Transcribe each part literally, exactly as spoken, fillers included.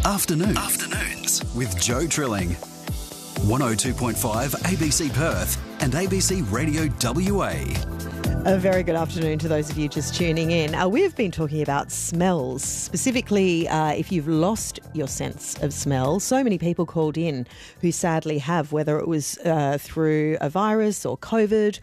Afternoons. Afternoons with Joe Trilling. one oh two point five A B C Perth and A B C Radio W A. A very good afternoon to those of you just tuning in. Uh, we've been talking about smells, specifically uh, if you've lost your sense of smell. So many people called in who sadly have, whether it was uh, through a virus or COVID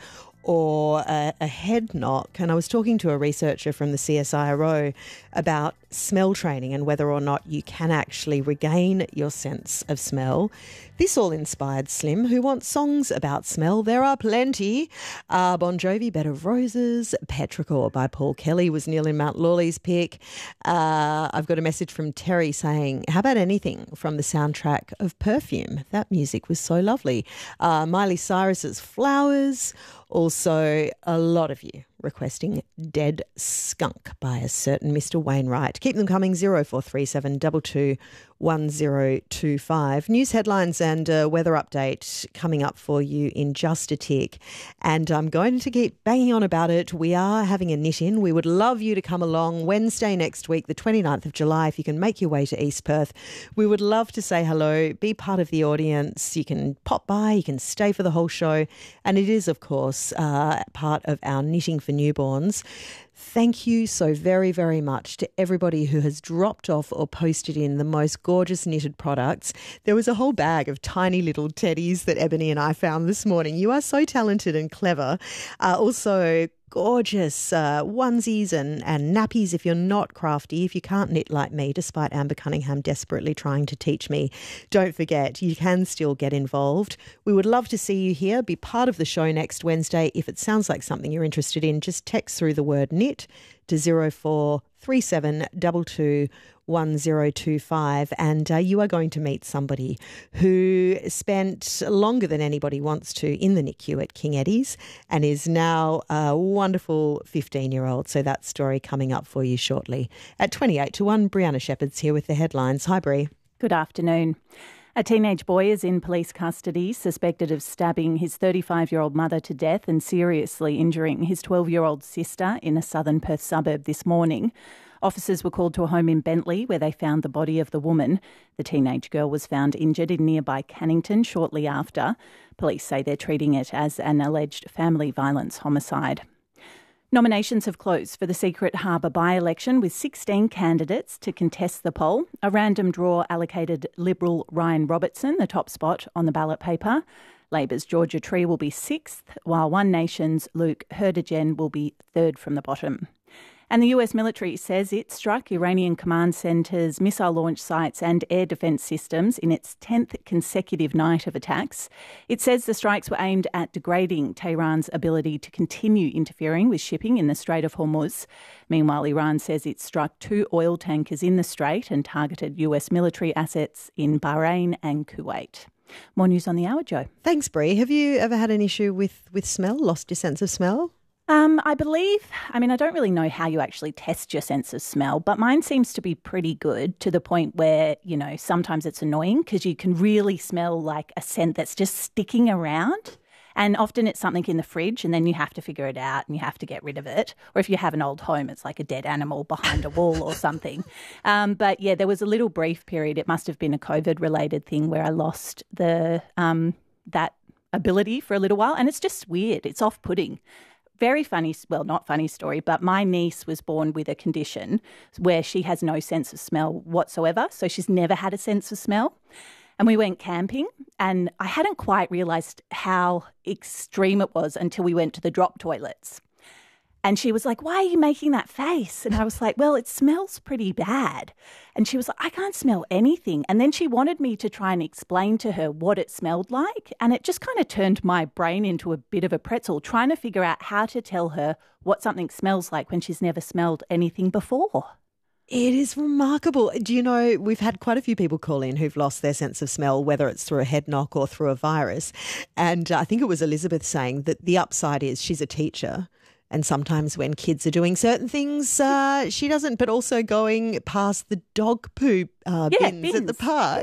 or a, a head knock. And I was talking to a researcher from the C S I R O about smell training and whether or not you can actually regain your sense of smell. This all inspired Slim, who wants songs about smell. There are plenty. Uh, Bon Jovi, Bed of Roses, Petrichor by Paul Kelly was Neil in Mount Lawley's pick. Uh, I've got a message from Terry saying, how about anything from the soundtrack of Perfume? That music was so lovely. Uh, Miley Cyrus's Flowers. Also, a lot of you requesting Dead Skunk by a certain Mister Wainwright. Keep them coming, zero four three seven two two one zero two five. News headlines and a weather update coming up for you in just a tick. And I'm going to keep banging on about it. We are having a knit-in. We would love you to come along Wednesday next week, the twenty-ninth of July, if you can make your way to East Perth. We would love to say hello, be part of the audience. You can pop by, you can stay for the whole show. And it is, of course, uh, part of our Knitting for Newborns. Thank you so very, very much to everybody who has dropped off or posted in the most gorgeous knitted products. There was a whole bag of tiny little teddies that Ebony and I found this morning. You are so talented and clever. Uh, also, gorgeous uh, onesies and, and nappies if you're not crafty, if you can't knit like me, despite Amber Cunningham desperately trying to teach me. Don't forget, you can still get involved. We would love to see you here. Be part of the show next Wednesday. If it sounds like something you're interested in, just text through the word knit to zero four three seven two two one zero two five, and uh, you are going to meet somebody who spent longer than anybody wants to in the N I C U at King Eddie's and is now a wonderful fifteen-year-old. So that story coming up for you shortly. At twenty-eight to one, Brianna Shepherd's here with the headlines. Hi, Bri. Good afternoon. A teenage boy is in police custody, suspected of stabbing his thirty-five-year-old mother to death and seriously injuring his twelve-year-old sister in a southern Perth suburb this morning. Officers were called to a home in Bentley where they found the body of the woman. The teenage girl was found injured in nearby Cannington shortly after. Police say they're treating it as an alleged family violence homicide. Nominations have closed for the Secret Harbour by-election with sixteen candidates to contest the poll. A random draw allocated Liberal Ryan Robertson the top spot on the ballot paper. Labor's Georgia Tree will be sixth, while One Nation's Luke Herdigen will be third from the bottom. And the U S military says it struck Iranian command centres, missile launch sites and air defence systems in its tenth consecutive night of attacks. It says the strikes were aimed at degrading Tehran's ability to continue interfering with shipping in the Strait of Hormuz. Meanwhile, Iran says it struck two oil tankers in the Strait and targeted U S military assets in Bahrain and Kuwait. More news on the hour, Joe. Thanks, Bri. Have you ever had an issue with, with smell, lost your sense of smell? Um, I believe, I mean, I don't really know how you actually test your sense of smell, but mine seems to be pretty good to the point where, you know, sometimes it's annoying because you can really smell like a scent that's just sticking around. And often it's something in the fridge and then you have to figure it out and you have to get rid of it. Or if you have an old home, it's like a dead animal behind a wall or something. Um, but yeah, there was a little brief period. It must have been a COVID-related thing where I lost the um, that ability for a little while. And it's just weird. It's off-putting. Very funny, well, not funny story, but my niece was born with a condition where she has no sense of smell whatsoever. So she's never had a sense of smell. And we went camping and I hadn't quite realised how extreme it was until we went to the drop toilets. And she was like, why are you making that face? And I was like, well, it smells pretty bad. And she was like, I can't smell anything. And then she wanted me to try and explain to her what it smelled like. And it just kind of turned my brain into a bit of a pretzel, trying to figure out how to tell her what something smells like when she's never smelled anything before. It is remarkable. Do you know, we've had quite a few people call in who've lost their sense of smell, whether it's through a head knock or through a virus. And I think it was Elizabeth saying that the upside is she's a teacher. And sometimes when kids are doing certain things, uh, she doesn't, but also going past the dog poop uh, yeah, bins, bins at the park. Yeah.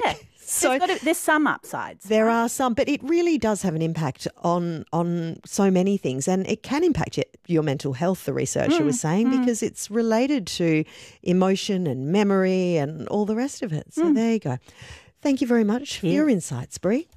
So there's, got to, there's some upsides. there right? are some, but it really does have an impact on on so many things, and it can impact your, your mental health, the researcher Mm, was saying, mm. because it's related to emotion and memory and all the rest of it. So Mm. there you go. Thank you very much for Yeah. your insights, Bree.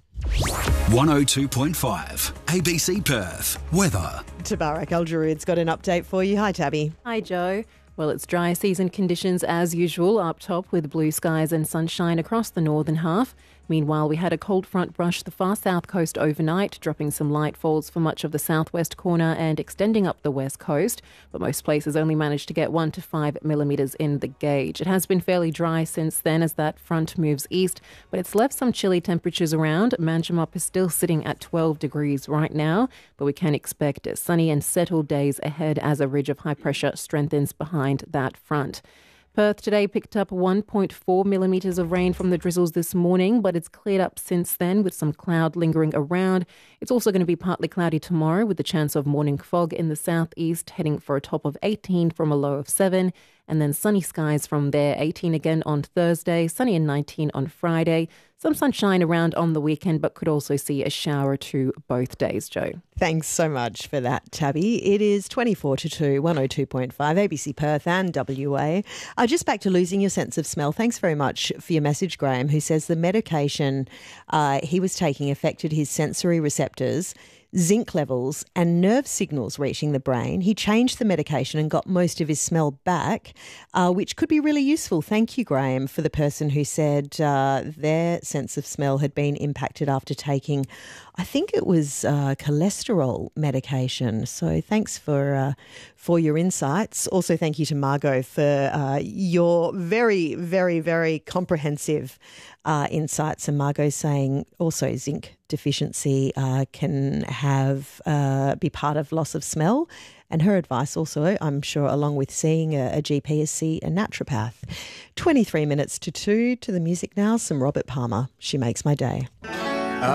one oh two point five A B C Perth. Weather. Tabarak Al-Jarood's got an update for you. Hi, Tabby. Hi, Joe. Well, it's dry season conditions as usual up top with blue skies and sunshine across the northern half. Meanwhile, we had a cold front brush the far south coast overnight, dropping some light falls for much of the southwest corner and extending up the west coast. But most places only managed to get one to five millimetres in the gauge. It has been fairly dry since then as that front moves east, but it's left some chilly temperatures around. Manjimup is still sitting at twelve degrees right now, but we can expect sunny and settled days ahead as a ridge of high pressure strengthens behind that front. Perth today picked up one point four millimetres of rain from the drizzles this morning, but it's cleared up since then with some cloud lingering around. It's also going to be partly cloudy tomorrow with the chance of morning fog in the southeast, heading for a top of eighteen from a low of seven. And then sunny skies from there, eighteen again on Thursday, sunny and nineteen on Friday. Some sunshine around on the weekend, but could also see a shower or two both days, Joe. Thanks so much for that, Tabby. It is twenty-four to two, one oh two point five, A B C Perth and W A. Uh, just back to losing your sense of smell. Thanks very much for your message, Graham, who says the medication uh, he was taking affected his sensory receptors, zinc levels and nerve signals reaching the brain. He changed the medication and got most of his smell back, uh, which could be really useful. Thank you, Graham, for the person who said uh, their sense of smell had been impacted after taking, I think it was uh, cholesterol medication. So thanks for uh, for your insights. Also, thank you to Margot for uh, your very, very, very comprehensive uh, insights. And Margot saying also zinc deficiency uh, can have uh, be part of loss of smell. And her advice also, I'm sure, along with seeing a, a G P, is see a naturopath. twenty-three minutes to two to the music now. Some Robert Palmer. She Makes My Day.